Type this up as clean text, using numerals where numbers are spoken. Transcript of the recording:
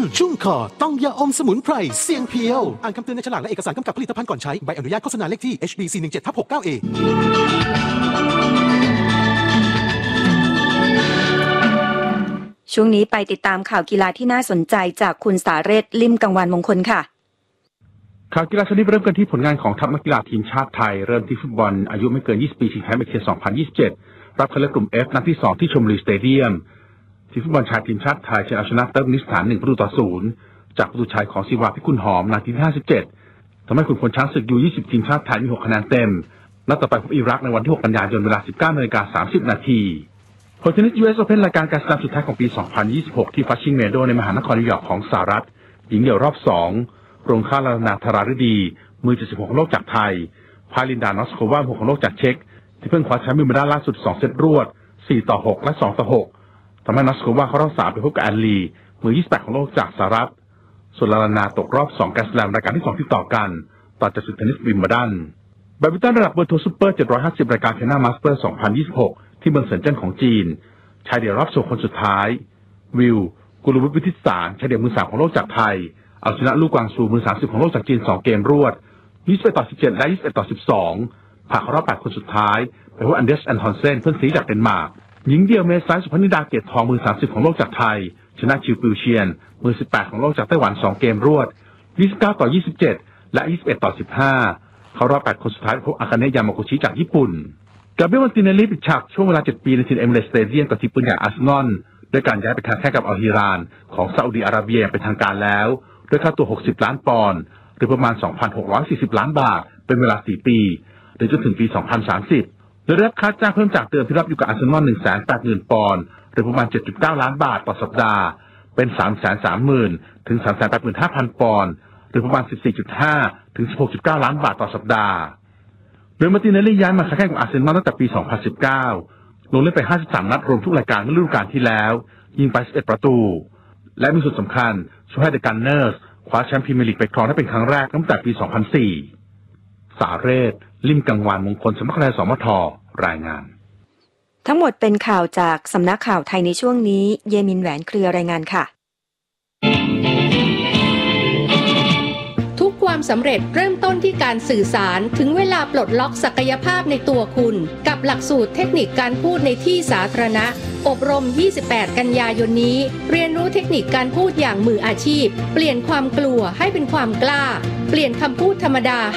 ชุ่มคอต้องยาอมสมุนไพรเสียงเพียวอ่านคำเตือนในฉลากและเอกสารกำกับผลิตภัณฑ์ก่อนใช้ใบอนุญาตโฆษณาเลขที่ HB417/69A ช่วงนี้ไปติดตามข่าวกีฬาที่น่าสนใจจากคุณสาเรศ ลิ่มกังวานมงคลค่ะข่าวกีฬาชนิดเริ่มกันที่ผลงานของทัพนักกีฬาทีมชาติไทยเริ่มที่ฟุตบอลอายุไม่เกิน20ปีชิงแชมป์เอเชีย2027รับคัดเลือกกลุ่ม F นัดที่2ที่ชลบุรีสเตเดียมทีมฟุตบอลชายทีมชาติไทยเอาชนะเติร์กมินิสถาน1-0จากประตูชัยของศิวาพิกุลหอมนาทีที่57ทำให้ขุนพลช้างศึกยู20ทีมชาติไทยมี6คะแนนเต็มนัดต่อไปพบอิรักในวันที่6กันยายนเวลา 19:30 น.ผลเทนนิส US Open รายการการแสดงสุดท้ายของปี2026ที่ฟัชชิงเมโดในมหานครนิวยอร์กของสหรัฐหญิงเดี่ยวรอบ2รงค่าลานาธาราฤดีมือ76ของโลกจากไทยพาลินดานอสโควา6ของโลกจากเช็กที่เพิ่งคว้าแชมป์วิมเบิลดันล่าสุด2เซตรวด4-6และ2-6ทำให้นอสโควาเข้ารอบ3ไปพบกับแอนลีมือ28ของโลกจากสหรัฐส่วนลานาตกรอบ2แกรนด์สแลมรายการที่2ติดต่อกันต่อจากศึกเทนนิสวิมเบิลดันแบดมินตันระดับเวิลด์ทัวร์ซุปเปอร์750รายการเทนน่ามาสเตอร์2026ที่เมืองเซินเจิ้นของจีนชายเดี่ยวรอบ2คนสุดท้ายวิวกุลวุฒิวิทิตสารชายเดี่ยวมือ3ของโลกจากไทยเอาชนะลู่กวางซูมือ30ของโลกจากจีน2เกมรวด21-17และ21-12ผ่านเข้ารอบ8คนสุดท้ายไปพบอันเดรสแอนทอนเซนเพื่อนซีจากเดนมาร์กหญิงเดี่ยวเมษายนสุพนิดาเกตทองมือ30ของโลกจากไทยชนะชิวปิวเชียนมือ18ของโลกจากไต้หวัน2เกมรวด29-27และ21-15เข้ารอบ8คนสุดท้ายพบอาคาเนะยามากุชิจากญี่ปุ่นกาเบรียล มาร์ติเนลลีปิดฉากช่วงเวลา7ปีในทีมเอมิเรตส์สเตเดียมกับทีมปืนใหญ่อาร์เซนอลด้วยการย้ายไปค้าแข่งกับอัลฮิรานของซาอุดิอาระเบียเป็นทางการแล้วด้วยค่าตัว60ล้านปอนด์หรือประมาณ 2,640 ล้านบาทเป็นเวลา4ปีหรือจนถึงปี2030โดยได้รับค่าจ้างเพิ่มจากเดิมที่รับอยู่กับอาร์เซนอล 180,000 ปอนด์หรือประมาณ 7.9 ล้านบาทต่อสัปดาห์เป็น 330,000 ถึง 385,000 ปอนด์หรือประมาณ 14.5 ถึง 16.9 ล้านบาทต่อสัปดาห์โดยมาร์ติเนลลี่ย้ายมาค้าแข่งกับอาร์เซนอลตั้งแต่ปี2019ลงเล่นไป53นัดรวมทุกรายการเมื่อฤดูกาลที่แล้วยิงไป11ประตูและมีส่วนสำคัญช่วยให้เดอะกันเนอร์สคว้าแชมป์พรีเมียร์ลีกไปครองได้เป็นครั้งแรกตั้งแต่ปี2004สาเรศ ลิ่มกังวานมงคลสำนักข่าวสมทรายงานทั้งหมดเป็นข่าวจากสำนักข่าวไทยในช่วงนี้เยมินแหวนเครือรายงานค่ะความสำเร็จเริ่มต้นที่การสื่อสารถึงเวลาปลดล็อกศักยภาพในตัวคุณกับหลักสูตรเทคนิคการพูดในที่สาธารณะอบรม28กันยายนนี้เรียนรู้เทคนิคการพูดอย่างมืออาชีพเปลี่ยนความกลัวให้เป็นความกล้าเปลี่ยนคำพูดธรรมดา